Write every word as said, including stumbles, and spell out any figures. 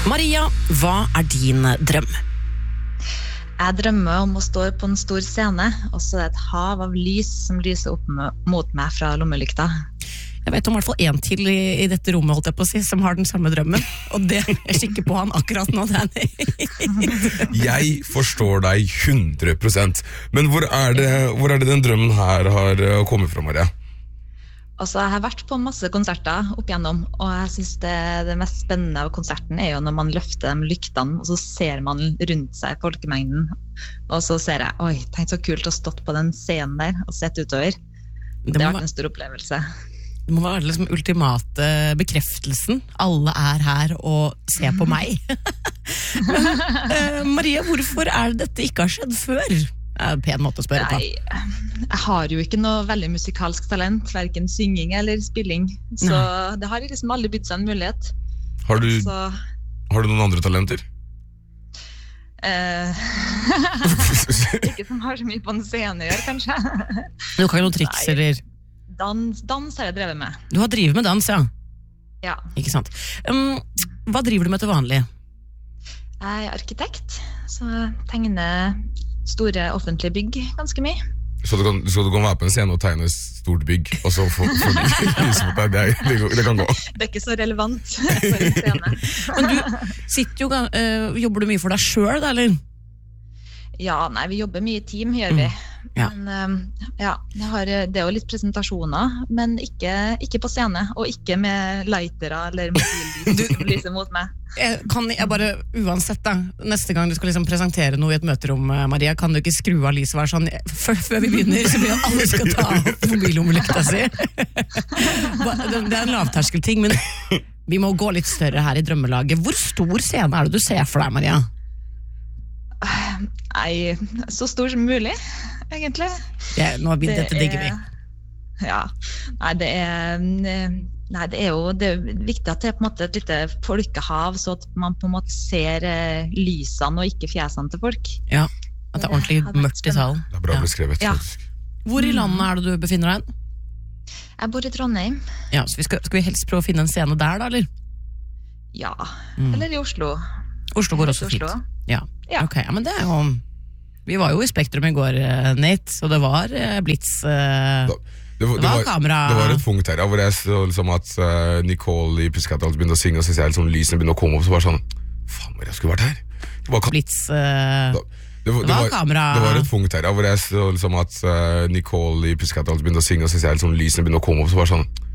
Maria, hva er din drøm? Jeg drømmer om å stå på en stor scene, og så er det et hav av lys som lyser opp mot meg fra lommelykta. Jeg vet om i hvert fall en til i, i dette rommet, holdt jeg på å si, som har den samme drømmen, og det er kikker på han akkurat nå, Danny. Jeg forstår deg hundre prosent, men hvor er det, hvor er det den drømmen her har kommet fra, Maria? Altså, jeg har vært på masse konserter opp igjennom, og jeg synes det, det mest spennende av konserten er jo når man løfter de lyktene, og så ser man rundt seg folkemengden, og så ser jeg, oi, tenk så kult å stått på den scenen der, og sett utover. Det, det har vært en stor opplevelse. Det må være liksom ultimate bekreftelsen. Alle er her og ser på meg. Men, uh, Maria, hvorfor er det dette ikke har skjedd før? Det er en pen måte å spørre på. Nei, jeg har jo ikke noe veldig musikalsk talent, hverken synging eller spilling, så Nei. Det har liksom aldri bydd seg en mulighet. Har du, så, har du noen andre talenter? Uh, ikke som har så mye på en scene å gjøre, kanskje. Du kan jo noen triks, Nei. Eller? Dans, dans har jeg drevet med. Du har drivet med dans, ja? Ja. Ikke sant. Um, hva driver du med til vanlig? Jeg er arkitekt, så jeg tegner store offentlige bygg ganske mye. Så du kan, så du kan være på en scene og tegne et stort bygg, og så få lyse mot deg, det, det kan gå. Det er ikke så relevant for en scene. Men du sitter jo, øh, jobber du mye for deg selv, da, eller? Ja, nei, vi jobber mye i team, gjør vi. Mm. Ja. Men, ja, det, har, det er jo litt presentasjoner, men ikke, ikke på scene, og ikke med lightere eller mobillys som lyser mot meg. Jeg, kan jeg bare, uansett da, neste gang du skal liksom presentere noe i et møterom, Maria, kan du ikke skru av lyset og være sånn, før, før vi begynner, så blir jo alle skal ta opp mobilomlykta si. Det er en lavterskelting, men vi må gå litt større her i drømmelaget. Hvor stor scene er det du ser for deg, Maria? Nei, så stor som mulig, egentlig. Ja, nå har vi, dette digger vi. Ja, nei, det er, nei, det er jo det er viktig at det er på en måte et lite folkehav, så at man på en måte ser eh, lysene og ikke fjesene til folk. Ja, at det er ordentlig det mørkt i salen. Det er bra ja. beskrevet. Ja. Hvor i landet er det du befinner deg? Jeg bor i Trondheim. Ja, så vi skal, skal vi helst prøve å finne en scene der da, eller? Ja, mm. eller i Oslo. Oslo går også Oslo. fint. Ja. Ja. Ok, ja, men det er jo... Vi var jo i Spektrum i går, Nate, så det var blitz... Uh, det, var, det, var, kamera... det var et punkt her, ja, hvor jeg så liksom at uh, Nicole i Pussycat begynte å synge, og så ser jeg liksom lysene begynte å komme opp, så var det sånn, faen, hvor jeg skulle vært her? Det var, blitz... Uh, det, det, var, det, var, kamera... det var et punkt her, ja, hvor jeg så liksom at uh, Nicole i Pussycat begynte å synge, og så ser jeg liksom lysene begynte å komme opp, så var det sånn,